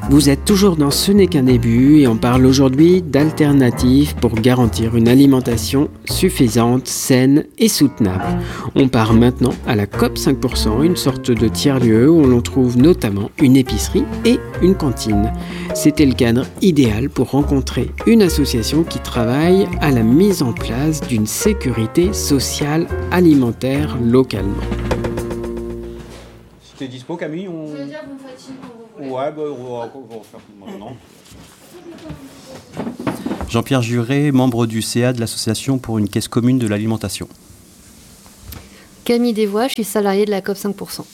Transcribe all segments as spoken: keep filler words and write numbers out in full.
Vous êtes toujours dans Ce n'est qu'un début et on parle aujourd'hui d'alternatives pour garantir une alimentation suffisante, saine et soutenable. On part maintenant à la COP cinq pour cent, une sorte de tiers-lieu où l'on trouve notamment une épicerie et une cantine. C'était le cadre idéal pour rencontrer une association qui travaille à la mise en place d'une sécurité sociale alimentaire localement. Si t'es dispo, Camille, on... Je veux dire, vous me faites signe quand vous voulez. Ouais, bah, on va, on va faire maintenant. Jean-Pierre Juret, membre du C A de l'association pour une caisse commune de l'alimentation. Camille Desvoix, je suis salariée de la COP cinq pour cent.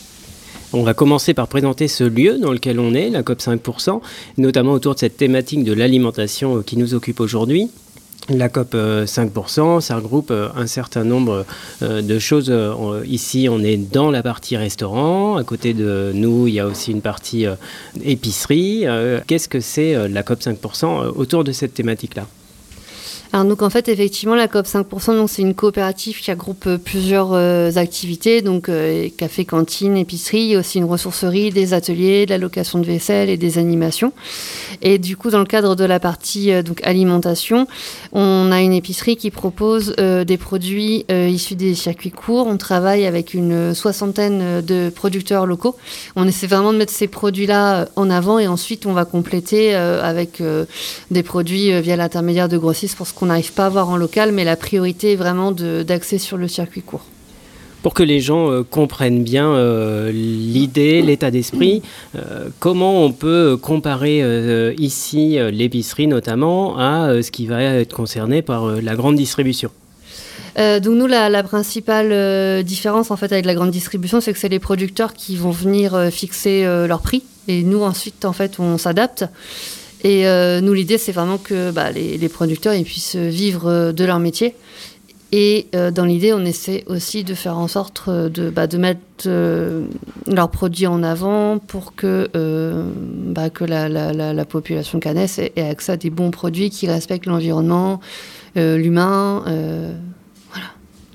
On va commencer par présenter ce lieu dans lequel on est, la COP cinq pour cent, notamment autour de cette thématique de l'alimentation qui nous occupe aujourd'hui. La COP cinq pour cent, ça regroupe un certain nombre de choses. Ici, on est dans la partie restaurant. À côté de nous, il y a aussi une partie épicerie. Qu'est-ce que c'est la COP cinq pour cent autour de cette thématique-là ? Alors donc en fait effectivement la COP cinq pour cent donc c'est une coopérative qui regroupe plusieurs euh, activités donc euh, café, cantine, épicerie, il y a aussi une ressourcerie, des ateliers, de la location de vaisselle et des animations. Et du coup dans le cadre de la partie euh, donc alimentation, on a une épicerie qui propose euh, des produits euh, issus des circuits courts. On travaille avec une soixantaine de producteurs locaux. On essaie vraiment de mettre ces produits-là en avant et ensuite on va compléter euh, avec euh, des produits euh, via l'intermédiaire de grossistes pour ce qu'on n'arrive pas à voir en local, mais la priorité est vraiment de, d'axer sur le circuit court. Pour que les gens euh, comprennent bien euh, l'idée, l'état d'esprit, euh, comment on peut comparer euh, ici euh, l'épicerie notamment à euh, ce qui va être concerné par euh, la grande distribution ? Euh, donc nous, la, la principale euh, différence en fait avec la grande distribution, c'est que c'est les producteurs qui vont venir euh, fixer euh, leur prix, et nous ensuite en fait on s'adapte. Et euh, nous, l'idée, c'est vraiment que bah, les, les producteurs ils puissent vivre de leur métier. Et euh, dans l'idée, on essaie aussi de faire en sorte de, bah, de mettre euh, leurs produits en avant pour que, euh, bah, que la, la, la, la population canaise ait, ait accès à des bons produits qui respectent l'environnement, euh, l'humain. Euh, voilà.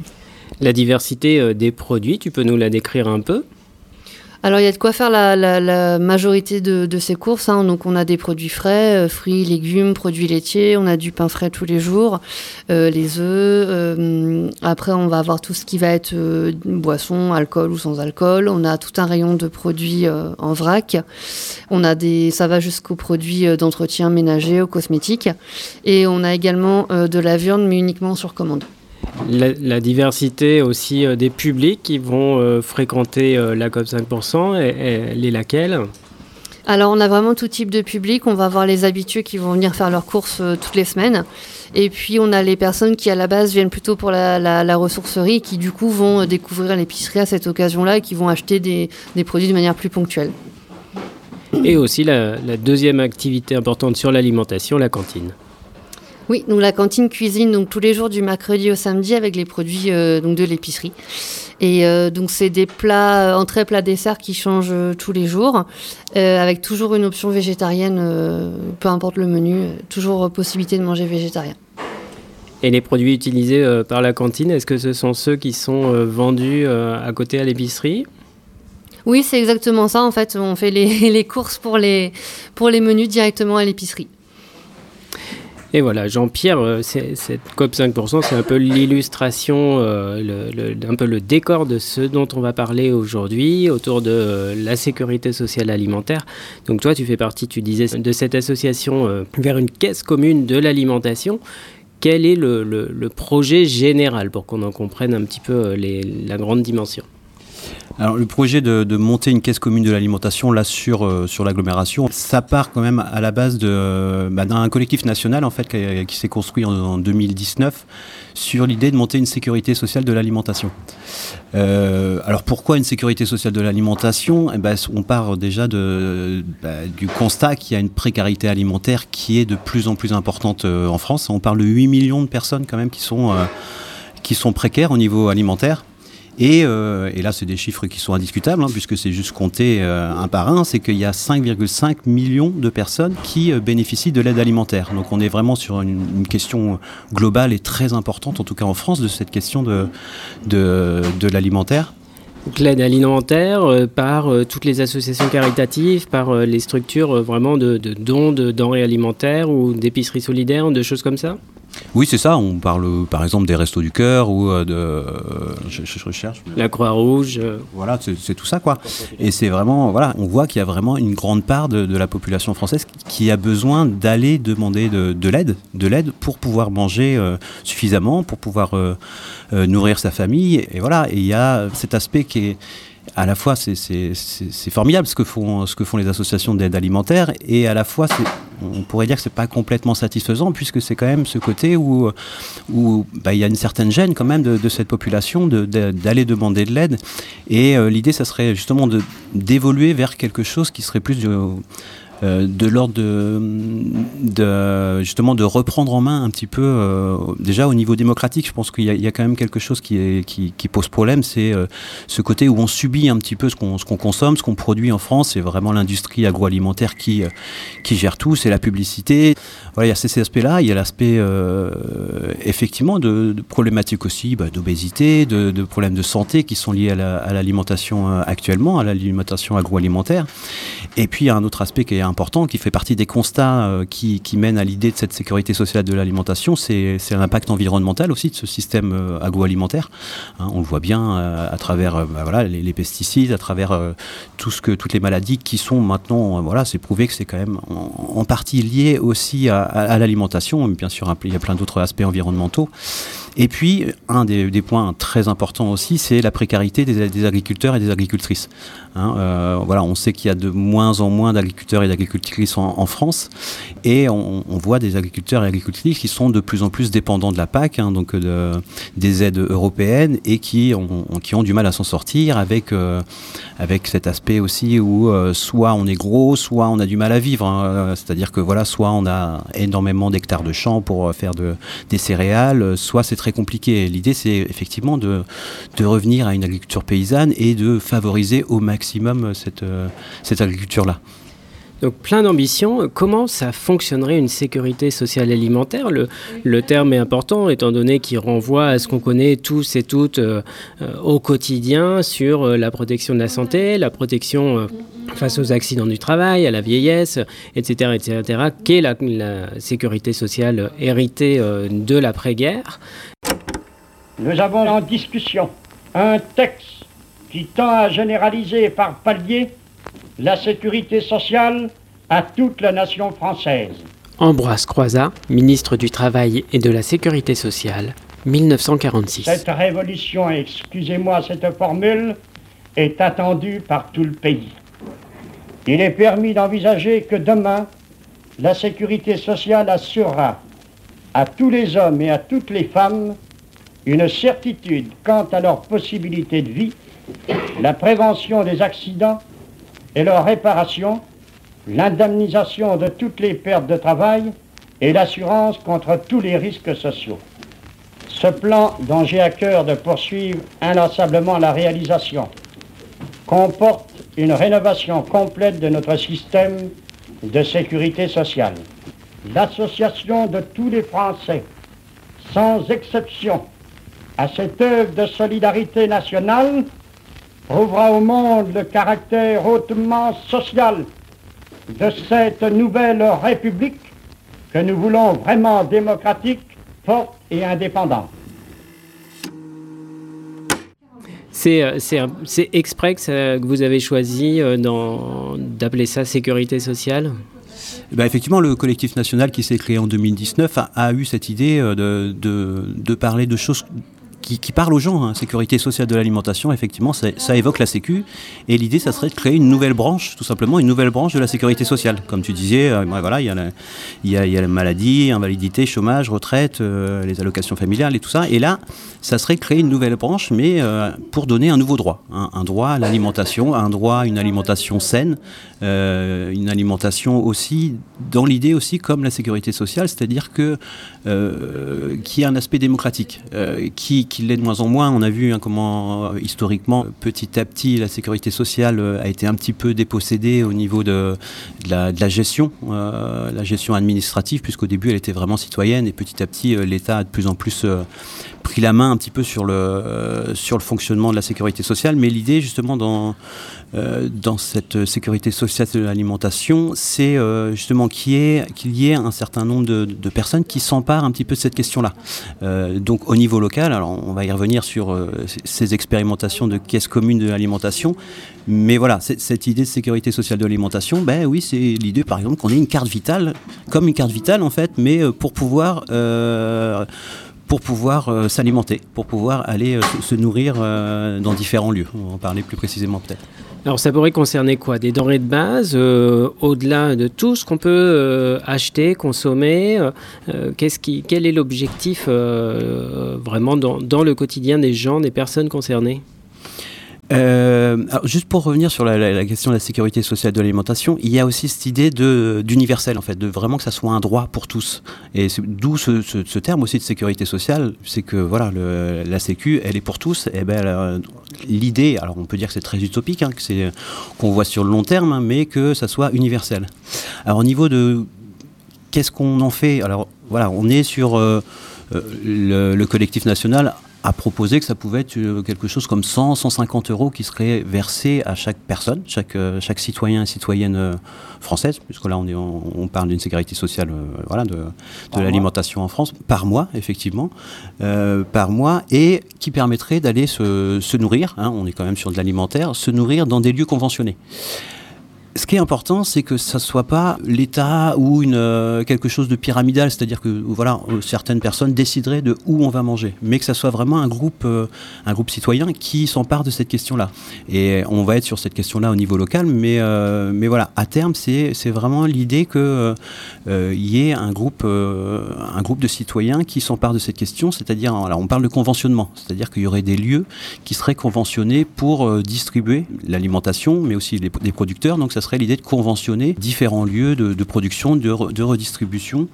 La diversité euh, des produits, tu peux nous la décrire un peu ? Alors, il y a de quoi faire la, la, la majorité de, de ces courses. Hein. Donc, on a des produits frais, euh, fruits, légumes, produits laitiers. On a du pain frais tous les jours, euh, les œufs. Euh, après, on va avoir tout ce qui va être euh, boisson, alcool ou sans alcool. On a tout un rayon de produits euh, en vrac. On a des, ça va jusqu'aux produits euh, d'entretien ménager, aux cosmétiques. Et on a également euh, de la viande, mais uniquement sur commande. La, la diversité aussi euh, des publics qui vont euh, fréquenter euh, la COP cinq pour cent, elle, elle est laquelle ? Alors on a vraiment tout type de public, on va avoir les habitués qui vont venir faire leurs courses euh, toutes les semaines, et puis on a les personnes qui à la base viennent plutôt pour la, la, la ressourcerie et qui du coup vont euh, découvrir l'épicerie à cette occasion-là et qui vont acheter des, des produits de manière plus ponctuelle. Et aussi la, la deuxième activité importante sur l'alimentation, la cantine. Oui, donc la cantine cuisine donc tous les jours du mercredi au samedi avec les produits euh, donc de l'épicerie. Et euh, donc c'est des plats, entrées, plats, desserts qui changent euh, tous les jours, euh, avec toujours une option végétarienne, euh, peu importe le menu, euh, toujours possibilité de manger végétarien. Et les produits utilisés euh, par la cantine, est-ce que ce sont ceux qui sont euh, vendus euh, à côté à l'épicerie ? Oui, c'est exactement ça. En fait, on fait les, les courses pour les, pour les menus directement à l'épicerie. Et voilà, Jean-Pierre, c'est, cette COP cinq pour cent, c'est un peu l'illustration, euh, le, le, un peu le décor de ce dont on va parler aujourd'hui, autour de euh, la sécurité sociale alimentaire. Donc toi, tu fais partie, tu disais, de cette association euh, vers une caisse commune de l'alimentation. Quel est le, le, le projet général pour qu'on en comprenne un petit peu les, la grande dimension ? Alors le projet de, de monter une caisse commune de l'alimentation là sur, euh, sur l'agglomération, ça part quand même à la base de, bah, d'un collectif national en fait qui, qui s'est construit en, en deux mille dix-neuf sur l'idée de monter une sécurité sociale de l'alimentation. Euh, alors pourquoi une sécurité sociale de l'alimentation ? Eh ben, on part déjà de, bah, du constat qu'il y a une précarité alimentaire qui est de plus en plus importante euh, en France. On parle de huit millions de personnes quand même qui sont, euh, qui sont précaires au niveau alimentaire. Et, euh, et là, c'est des chiffres qui sont indiscutables, hein, puisque c'est juste compté euh, un par un, c'est qu'il y a cinq virgule cinq millions de personnes qui euh, bénéficient de l'aide alimentaire. Donc on est vraiment sur une, une question globale et très importante, en tout cas en France, de cette question de, de, de l'alimentaire. Donc l'aide alimentaire euh, par euh, toutes les associations caritatives, par euh, les structures euh, vraiment de, de dons de denrées alimentaires ou d'épiceries solidaires, de choses comme ça? Oui, c'est ça. On parle par exemple des Restos du Cœur ou euh, de. Euh, je, je recherche. La Croix-Rouge. Euh... Voilà, c'est, c'est tout ça, quoi. Et c'est vraiment. Voilà, on voit qu'il y a vraiment une grande part de, de la population française qui a besoin d'aller demander de, de l'aide, de l'aide pour pouvoir manger euh, suffisamment, pour pouvoir euh, euh, nourrir sa famille. Et voilà, et il y a cet aspect qui est. À la fois, c'est, c'est, c'est, c'est formidable ce que, font, ce que font les associations d'aide alimentaire, et à la fois, c'est, on pourrait dire que c'est pas complètement satisfaisant, puisque c'est quand même ce côté où, où bah, il y a une certaine gêne quand même de, de cette population de, de, d'aller demander de l'aide. Et euh, l'idée, ça serait justement de, d'évoluer vers quelque chose qui serait plus... Euh, Euh, de l'ordre de, de justement de reprendre en main un petit peu euh, déjà au niveau démocratique. Je pense qu'il y a, il y a quand même quelque chose qui, est, qui, qui pose problème, c'est euh, ce côté où on subit un petit peu ce qu'on, ce qu'on consomme, ce qu'on produit en France. C'est vraiment l'industrie agroalimentaire qui, euh, qui gère tout, c'est la publicité. Voilà, il y a ces, ces aspects-là, il y a l'aspect euh, effectivement de, de problématiques aussi bah, d'obésité, de, de problèmes de santé qui sont liés à, la, à l'alimentation euh, actuellement, à l'alimentation agroalimentaire. Et puis il y a un autre aspect qui est important, qui fait partie des constats euh, qui, qui mènent à l'idée de cette sécurité sociale de l'alimentation, c'est, c'est l'impact environnemental aussi de ce système euh, agroalimentaire. Hein, on le voit bien euh, à travers euh, bah, voilà, les, les pesticides, à travers euh, tout ce que, toutes les maladies qui sont maintenant, euh, voilà, c'est prouvé que c'est quand même en, en partie lié aussi à, à, à l'alimentation. Bien sûr, il y a plein d'autres aspects environnementaux. Et puis, un des, des points très importants aussi, c'est la précarité des, des agriculteurs et des agricultrices. Hein, euh, voilà, on sait qu'il y a de moins en moins d'agriculteurs et d'agricultrices en, en France, et on, on voit des agriculteurs et agricultrices qui sont de plus en plus dépendants de la P A C, hein, donc de, des aides européennes, et qui ont, qui ont du mal à s'en sortir avec, euh, avec cet aspect aussi où euh, soit on est gros, soit on a du mal à vivre. Hein, c'est-à-dire que voilà, soit on a énormément d'hectares de champs pour faire de, des céréales, soit c'est très compliqué. L'idée, c'est effectivement de, de revenir à une agriculture paysanne et de favoriser au maximum cette, cette agriculture-là. Donc plein d'ambitions. Comment ça fonctionnerait une sécurité sociale alimentaire ? Le, le terme est important étant donné qu'il renvoie à ce qu'on connaît tous et toutes euh, euh, au quotidien sur euh, la protection de la santé, la protection euh, face aux accidents du travail, à la vieillesse, et cetera, et cetera, qu'est la, la sécurité sociale héritée euh, de l'après-guerre. Nous avons en discussion un texte qui tend à généraliser par palier la sécurité sociale à toute la nation française. Ambroise Croizat, ministre du Travail et de la Sécurité sociale, dix-neuf cent quarante-six. Cette révolution, excusez-moi cette formule, est attendue par tout le pays. Il est permis d'envisager que demain, la sécurité sociale assurera à tous les hommes et à toutes les femmes une certitude quant à leurs possibilités de vie, la prévention des accidents et leur réparation, l'indemnisation de toutes les pertes de travail et l'assurance contre tous les risques sociaux. Ce plan, dont j'ai à cœur de poursuivre inlassablement la réalisation, comporte une rénovation complète de notre système de sécurité sociale. L'association de tous les Français, sans exception, à cette œuvre de solidarité nationale, prouvera au monde le caractère hautement social de cette nouvelle République que nous voulons vraiment démocratique, forte et indépendante. C'est, c'est, c'est exprès que, ça, que vous avez choisi euh, dans, d'appeler ça sécurité sociale ? Ben effectivement, le collectif national qui s'est créé en deux mille dix-neuf a, a eu cette idée de, de, de parler de choses qui, qui parlent aux gens. Hein. Sécurité sociale de l'alimentation, effectivement, ça, ça évoque la Sécu. Et l'idée, ça serait de créer une nouvelle branche, tout simplement, une nouvelle branche de la sécurité sociale. Comme tu disais, euh, ben voilà, il y a la, il y a, il y a la maladie, invalidité, chômage, retraite, euh, les allocations familiales et tout ça. Et là, ça serait créer une nouvelle branche, mais euh, pour donner un nouveau droit. Hein, un droit à l'alimentation, un droit à une alimentation saine, euh, une alimentation aussi, dans l'idée aussi, comme la sécurité sociale, c'est-à-dire que euh, qui a un aspect démocratique, euh, qui qui l'est de moins en moins. On a vu hein, comment, euh, historiquement, petit à petit, la sécurité sociale euh, a été un petit peu dépossédée au niveau de, de, la, de la gestion, euh, la gestion administrative, puisqu'au début, elle était vraiment citoyenne, et petit à petit, euh, l'État a de plus en plus euh, pris la main un petit peu sur le, euh, sur le fonctionnement de la sécurité sociale, mais l'idée justement dans, euh, dans cette sécurité sociale de l'alimentation, c'est euh, justement qu'il y ait, qu'il y ait un certain nombre de, de personnes qui s'emparent un petit peu de cette question-là. Euh, donc au niveau local, alors on va y revenir sur euh, ces expérimentations de caisse commune de l'alimentation, mais voilà, cette idée de sécurité sociale de l'alimentation, ben oui, c'est l'idée par exemple qu'on ait une carte vitale, comme une carte vitale en fait, mais pour pouvoir... Euh, pour pouvoir euh, s'alimenter, pour pouvoir aller euh, se, se nourrir euh, dans différents lieux. On va en parler plus précisément peut-être. Alors ça pourrait concerner quoi? Des denrées de base, euh, au-delà de tout ce qu'on peut euh, acheter, consommer. Euh, qu'est-ce qui, quel est l'objectif euh, vraiment dans, dans le quotidien des gens, des personnes concernées? Euh, alors juste pour revenir sur la, la, la question de la sécurité sociale de l'alimentation, il y a aussi cette idée de, d'universel en fait, de vraiment que ça soit un droit pour tous. Et c'est, d'où ce, ce, ce terme aussi de sécurité sociale, c'est que voilà, le, la Sécu, elle est pour tous. Et ben elle, l'idée, alors on peut dire que c'est très utopique, hein, que c'est qu'on voit sur le long terme, hein, mais que ça soit universel. Alors au niveau de qu'est-ce qu'on en fait, alors voilà, on est sur euh, le, le collectif national a proposé que ça pouvait être quelque chose comme cent, cent cinquante euros qui seraient versés à chaque personne, chaque, chaque citoyen et citoyenne française, puisque là on, est, on parle d'une sécurité sociale euh, voilà, de, de l'alimentation en France, par mois, effectivement, euh, par mois, et qui permettrait d'aller se, se nourrir, hein, on est quand même sur de l'alimentaire, se nourrir dans des lieux conventionnés. Ce qui est important, c'est que ça ne soit pas l'État ou une, euh, quelque chose de pyramidal, c'est-à-dire que voilà, euh, certaines personnes décideraient de où on va manger, mais que ça soit vraiment un groupe, euh, un groupe citoyen qui s'empare de cette question-là. Et on va être sur cette question-là au niveau local, mais, euh, mais voilà, à terme, c'est, c'est vraiment l'idée qu'il euh, euh, y ait un groupe, euh, un groupe de citoyens qui s'empare de cette question, c'est-à-dire, alors on parle de conventionnement, c'est-à-dire qu'il y aurait des lieux qui seraient conventionnés pour euh, distribuer l'alimentation, mais aussi les, les producteurs, donc ça serait l'idée de conventionner différents lieux de, de production, de, re, de redistribution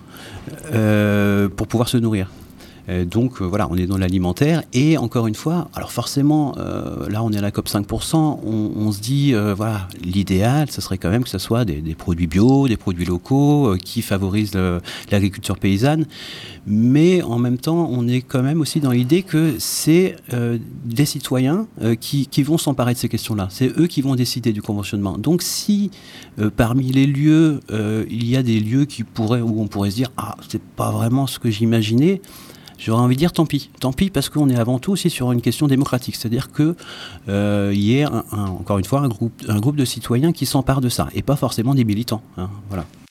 euh, pour pouvoir se nourrir. Euh, donc euh, voilà, on est dans l'alimentaire et encore une fois, alors forcément, euh, là on est à la COP cinq pour cent, on, on se dit, euh, voilà, l'idéal, ce serait quand même que ce soit des, des produits bio, des produits locaux, euh, qui favorisent le, l'agriculture paysanne, mais en même temps, on est quand même aussi dans l'idée que c'est euh, des citoyens euh, qui, qui vont s'emparer de ces questions-là, c'est eux qui vont décider du conventionnement. Donc si euh, parmi les lieux, euh, il y a des lieux qui pourraient, où on pourrait se dire, ah, c'est pas vraiment ce que j'imaginais, j'aurais envie de dire tant pis. Tant pis parce qu'on est avant tout aussi sur une question démocratique. C'est-à-dire qu'il euh, y ait, un, un, encore une fois, un groupe, un groupe de citoyens qui s'emparent de ça. Et pas forcément des militants. Hein, voilà.